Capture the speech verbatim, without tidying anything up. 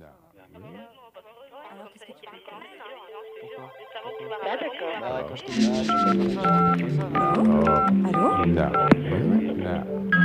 Alors qu'est-ce que tu fais? Pourquoi? Ah d'accord. Bah, quand je te dis ah, je fais comme ça, je fais comme ça. Allô? Allô? No. No.